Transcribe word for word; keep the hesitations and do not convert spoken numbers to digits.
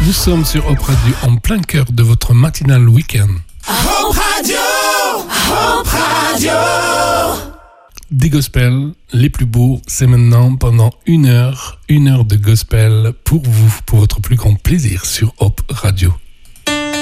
Nous sommes sur Hope Radio en plein cœur de votre matinal week-end. Hope Radio, Hope Radio. Des gospels les plus beaux, c'est maintenant pendant une heure, une heure de gospel pour vous, pour votre plus grand plaisir sur Hope Radio.